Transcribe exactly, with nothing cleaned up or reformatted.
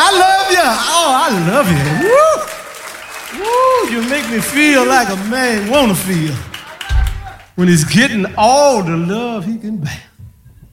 I love you. Oh, I love you. Woo. Woo, you make me feel like a man wanna feel when he's getting all the love he can bear.